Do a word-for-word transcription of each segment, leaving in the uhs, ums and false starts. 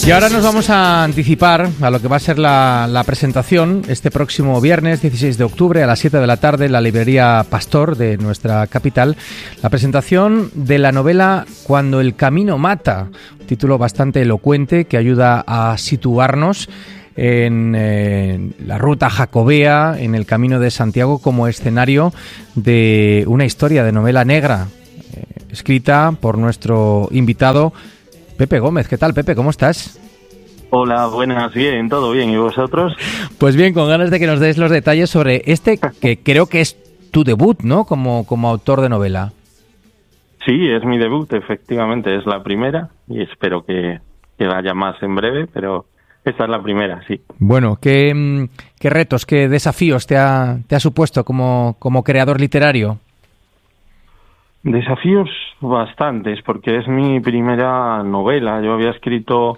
Y ahora nos vamos a anticipar a lo que va a ser la, la presentación este próximo viernes dieciséis de octubre a las siete de la tarde en la librería Pastor de nuestra capital. La presentación de la novela Cuando el camino mata, un título bastante elocuente que ayuda a situarnos en eh, la ruta jacobea, en el Camino de Santiago, como escenario de una historia de novela negra, eh, escrita por nuestro invitado Pepe Gómez. ¿Qué tal, Pepe? ¿Cómo estás? Hola, buenas, bien, todo bien. ¿Y vosotros? Pues bien, con ganas de que nos des los detalles sobre este, que creo que es tu debut, ¿no? Como, como autor de novela. Sí, es mi debut, efectivamente, es la primera y espero que, que haya más en breve, pero esta es la primera, sí. Bueno, ¿qué, qué retos, qué desafíos te ha, te ha supuesto como, como creador literario? Desafíos bastantes, porque es mi primera novela. Yo había escrito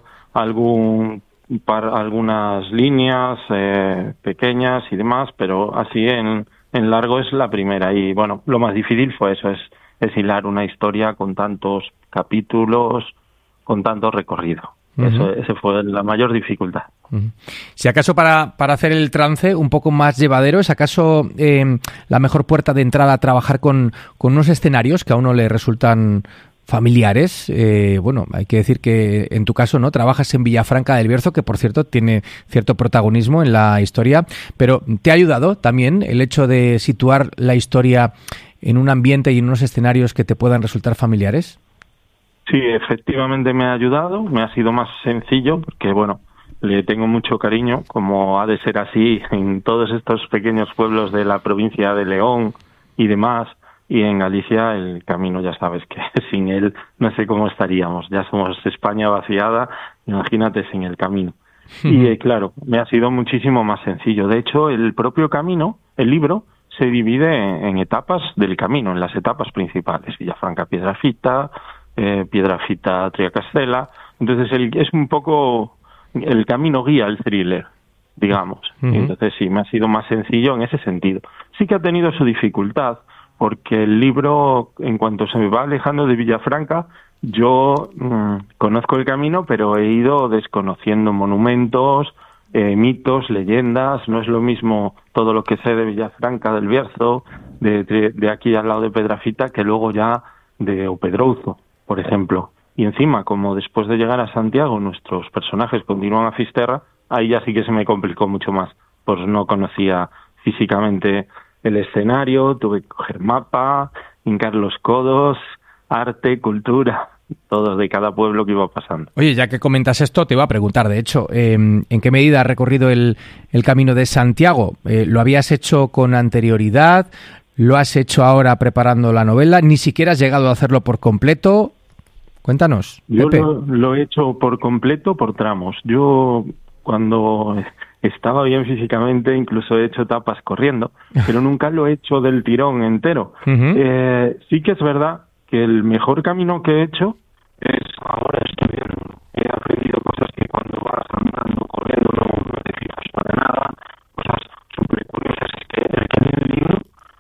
algún par, algunas líneas eh, pequeñas y demás, pero así en, en largo es la primera. Y bueno, lo más difícil fue eso, es, es hilar una historia con tantos capítulos, con tanto recorrido. Uh-huh. Eso, esa fue la mayor dificultad. Uh-huh. Si acaso para, para hacer el trance un poco más llevadero, ¿es acaso eh, la mejor puerta de entrada a trabajar con, con unos escenarios que a uno le resultan familiares? Eh, bueno, hay que decir que en tu caso, ¿no? Trabajas en Villafranca del Bierzo, que por cierto tiene cierto protagonismo en la historia, pero ¿te ha ayudado también el hecho de situar la historia en un ambiente y en unos escenarios que te puedan resultar familiares? Sí, efectivamente me ha ayudado, me ha sido más sencillo porque, bueno, le tengo mucho cariño, como ha de ser así en todos estos pequeños pueblos de la provincia de León y demás, y en Galicia el camino, ya sabes que sin él no sé cómo estaríamos, ya somos España vaciada, imagínate sin el camino. Y eh, claro, me ha sido muchísimo más sencillo. De hecho, el propio camino, el libro, se divide en, en etapas del camino, en las etapas principales, Villafranca, Piedrafita, Eh, Piedrafita, Triacastela. Entonces el, es un poco el camino guía el thriller, digamos. Uh-huh. Entonces sí, me ha sido más sencillo en ese sentido. Sí que ha tenido su dificultad, porque el libro, en cuanto se me va alejando de Villafranca, yo mmm, conozco el camino, pero he ido desconociendo monumentos, eh, mitos, leyendas. No es lo mismo todo lo que sé de Villafranca del Bierzo, de, de, de aquí al lado de Piedrafita, que luego ya de Opedrouzo, por ejemplo. Y encima, como después de llegar a Santiago nuestros personajes continúan a Fisterra, ahí ya sí que se me complicó mucho más, pues no conocía físicamente el escenario, tuve que coger mapa, hincar los codos, arte, cultura, todo de cada pueblo que iba pasando. Oye, ya que comentas esto, te iba a preguntar, de hecho, eh, ¿en qué medida has recorrido el, el Camino de Santiago? Eh, ¿Lo habías hecho con anterioridad? ¿Lo has hecho ahora preparando la novela? ¿Ni siquiera has llegado a hacerlo por completo? Cuéntanos, Yo Pepe. Lo, lo he hecho por completo, por tramos. Yo, cuando estaba bien físicamente, incluso he hecho etapas corriendo, pero nunca lo he hecho del tirón entero. Uh-huh. Eh, sí que es verdad que el mejor camino que he hecho es ahora estudiando. He aprendido cosas que cuando vas andando, corriendo, no, no te fijas para nada, cosas súper curiosas que el que en el libro.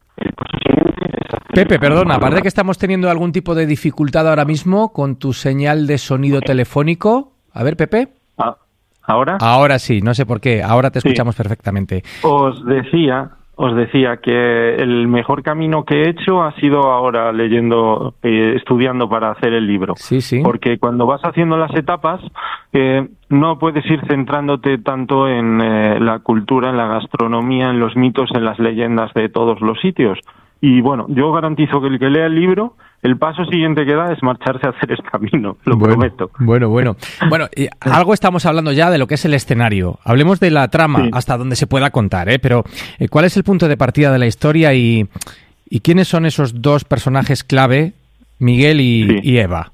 Pepe, perdona, aparte que estamos teniendo algún tipo de dificultad ahora mismo con tu señal de sonido telefónico. A ver, Pepe. Ah, ¿ahora? Ahora sí, no sé por qué, ahora te escuchamos sí. perfectamente. Os decía, os decía que el mejor camino que he hecho ha sido ahora leyendo, eh, estudiando para hacer el libro. Sí, sí. Porque cuando vas haciendo las etapas, eh, no puedes ir centrándote tanto en eh, la cultura, en la gastronomía, en los mitos, en las leyendas de todos los sitios. Y bueno, yo garantizo que el que lea el libro, el paso siguiente que da es marcharse a hacer el camino, lo bueno, prometo. Bueno, bueno. Bueno, y algo estamos hablando ya de lo que es el escenario. Hablemos de la trama, sí. hasta donde se pueda contar, ¿eh? Pero eh, ¿cuál es el punto de partida de la historia y, y quiénes son esos dos personajes clave, Miguel y, sí. y Eva?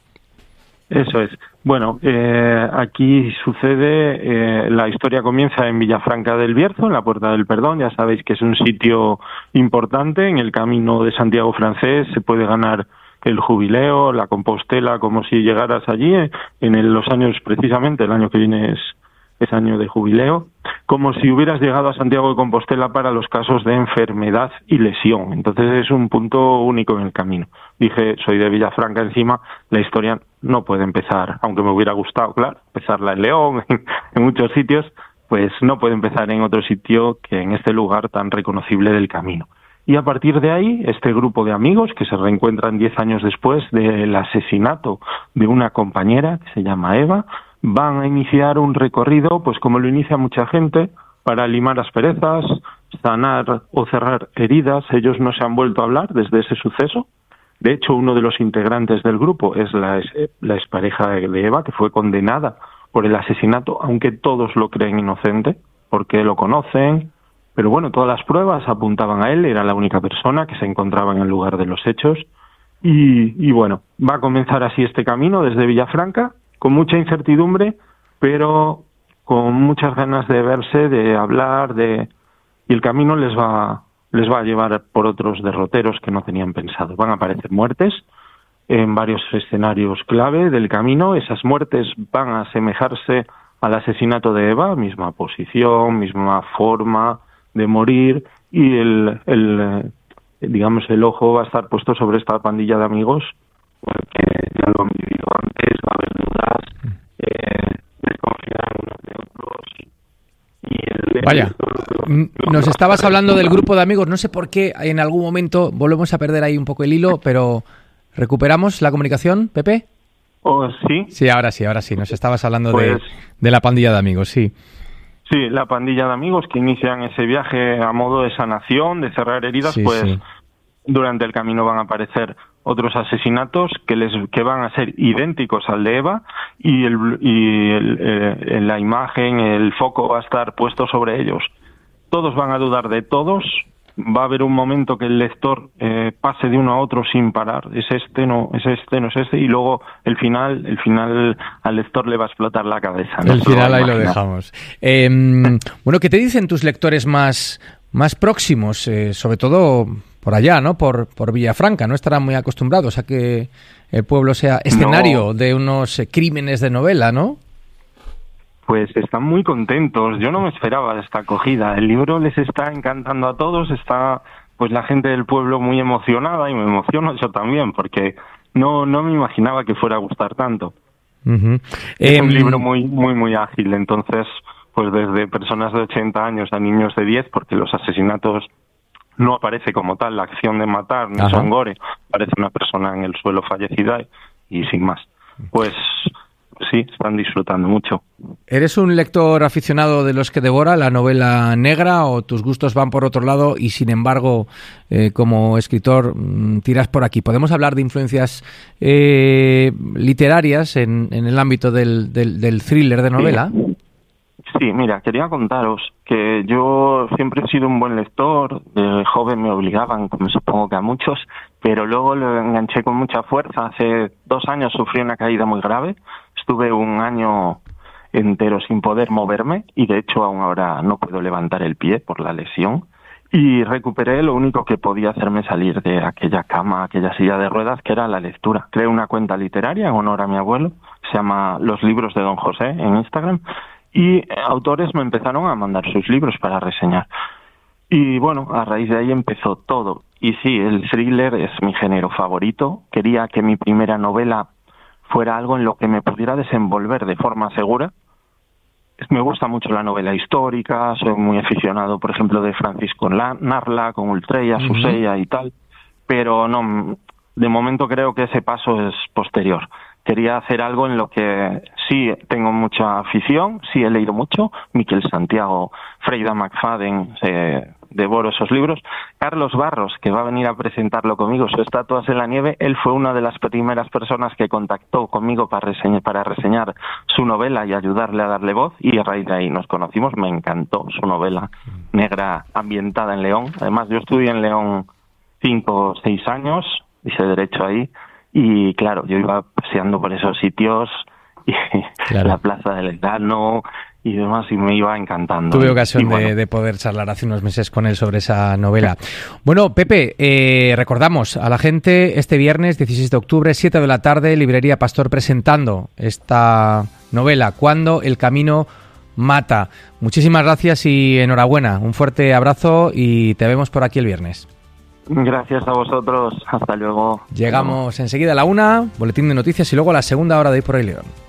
Eso es. Bueno, eh, aquí sucede, eh, la historia comienza en Villafranca del Bierzo, en la Puerta del Perdón. Ya sabéis que es un sitio importante en el Camino de Santiago francés. Se puede ganar el Jubileo, la Compostela, como si llegaras allí en el, los años, precisamente el año que viene es, es año de Jubileo. como si hubieras llegado a Santiago de Compostela para los casos de enfermedad y lesión. Entonces es un punto único en el camino. Dije, soy de Villafranca encima, la historia no puede empezar, aunque me hubiera gustado, claro, empezarla en León, en, en muchos sitios, pues no puede empezar en otro sitio que en este lugar tan reconocible del camino. Y a partir de ahí, este grupo de amigos que se reencuentran diez años después del asesinato de una compañera que se llama Eva, van a iniciar un recorrido, pues como lo inicia mucha gente, para limar asperezas, sanar o cerrar heridas. Ellos no se han vuelto a hablar desde ese suceso. De hecho, uno de los integrantes del grupo es la, la expareja de Eva, que fue condenada por el asesinato, aunque todos lo creen inocente, porque lo conocen. Pero bueno, todas las pruebas apuntaban a él, era la única persona que se encontraba en el lugar de los hechos. Y, y bueno, va a comenzar así este camino desde Villafranca, con mucha incertidumbre, pero con muchas ganas de verse, de hablar, de y el camino les va les va a llevar por otros derroteros que no tenían pensado. Van a aparecer muertes en varios escenarios clave del camino. Esas muertes van a asemejarse al asesinato de Eva, misma posición, misma forma de morir, y el, el digamos el ojo va a estar puesto sobre esta pandilla de amigos, porque ya lo han vivido antes, va a haber dudas, eh, desconfiar unos de otros. Y el, Vaya, el, nos estabas hablando del grupo de amigos, no sé por qué en algún momento volvemos a perder ahí un poco el hilo, pero ¿recuperamos la comunicación, Pepe? Oh, sí. Sí, ahora sí, ahora sí, nos estabas hablando pues, de, de la pandilla de amigos, sí. Sí, la pandilla de amigos que inician ese viaje a modo de sanación, de cerrar heridas, sí, pues sí. Durante el camino van a aparecer otros asesinatos que les que van a ser idénticos al de Eva, y el y el, eh, la imagen, el foco va a estar puesto sobre ellos. Todos van a dudar de todos. Va a haber un momento que el lector eh, pase de uno a otro sin parar. Es este, no, es este, no es este. Y luego el final, el final al lector le va a explotar la cabeza. ¿No? El final ahí lo dejamos. Eh, bueno, ¿qué te dicen tus lectores más, más próximos? Eh, sobre todo por allá, ¿no? Por, por Villafranca. No estarán muy acostumbrados a que el pueblo sea escenario no. de unos eh, crímenes de novela, ¿no? Pues están muy contentos. Yo no me esperaba esta acogida. El libro les está encantando a todos. Está, pues, la gente del pueblo muy emocionada, y me emociono yo también, porque no no me imaginaba que fuera a gustar tanto. Uh-huh. Es eh, un libro muy muy muy ágil. Entonces, pues desde personas de ochenta años a niños de diez, porque los asesinatos no aparece como tal la acción de matar, ni son gore, aparece una persona en el suelo fallecida y, y sin más. Pues sí, están disfrutando mucho. ¿Eres un lector aficionado de los que devora la novela negra, o tus gustos van por otro lado y, sin embargo, eh, como escritor, mmm, tiras por aquí? ¿Podemos hablar de influencias eh, literarias en, en el ámbito del, del, del thriller de novela? Sí. Sí, mira, quería contaros que yo siempre he sido un buen lector. De joven me obligaban, como supongo que a muchos, pero luego lo enganché con mucha fuerza. Hace dos años sufrí una caída muy grave. Estuve un año entero sin poder moverme, y de hecho aún ahora no puedo levantar el pie por la lesión. Y recuperé lo único que podía hacerme salir de aquella cama, aquella silla de ruedas, que era la lectura. Creé una cuenta literaria en honor a mi abuelo, se llama Los Libros de Don José, en Instagram. Y autores me empezaron a mandar sus libros para reseñar. Y bueno, a raíz de ahí empezó todo. Y sí, el thriller es mi género favorito. Quería que mi primera novela fuera algo en lo que me pudiera desenvolver de forma segura. Me gusta mucho la novela histórica, soy muy aficionado, por ejemplo, de Francisco Narla, con Ultreya, uh-huh. Susella y tal. Pero no, de momento creo que ese paso es posterior. Quería hacer algo en lo que sí tengo mucha afición, sí he leído mucho. Miquel Santiago, Freida McFadden, eh, devoro esos libros. Carlos Barros, que va a venir a presentarlo conmigo, su Estatuas en la nieve, él fue una de las primeras personas que contactó conmigo para reseñar, para reseñar su novela y ayudarle a darle voz, y a raíz de ahí nos conocimos. Me encantó su novela negra ambientada en León. Además, yo estudié en León cinco o seis años, hice Derecho ahí. Y claro, yo iba paseando por esos sitios, y claro. La Plaza del Elcano y demás, y me iba encantando. Tuve ocasión y, bueno. de, de poder charlar hace unos meses con él sobre esa novela. Bueno, Pepe, eh, recordamos a la gente este viernes dieciséis de octubre, siete de la tarde, Librería Pastor presentando esta novela, Cuando el camino mata. Muchísimas gracias y enhorabuena. Un fuerte abrazo y te vemos por aquí el viernes. Gracias a vosotros. Hasta luego. Llegamos enseguida a la una, boletín de noticias y luego a la segunda hora de Ir por el León.